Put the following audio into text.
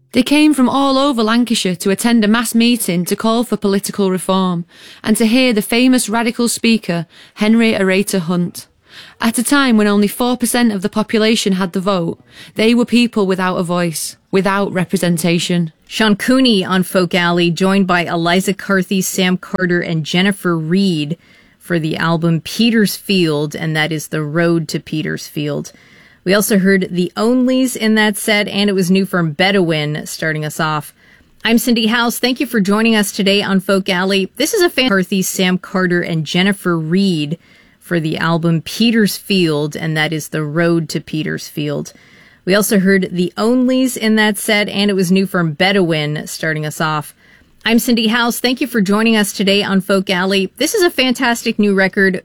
They came from all over Lancashire to attend a mass meeting to call for political reform and to hear the famous radical speaker Henry Arater Hunt. At a time when only 4% of the population had the vote, they were people without a voice, without representation. Sean Cooney on Folk Alley, joined by Eliza Carthy, Sam Carter, and Jennifer Reed for the album Petersfield, and that is The Road to Petersfield. We also heard The Onlys in that set, and it was new from Bedouin starting us off. I'm Cindy House. Thank you for joining us today on Folk Alley. This is a fan Carthy, Sam Carter, and Jennifer Reed for the album Petersfield, and that is The Road to Petersfield. We also heard The Onlys in that set, and it was new from Bedouin starting us off. I'm Cindy House. Thank you for joining us today on Folk Alley. This is a fantastic new record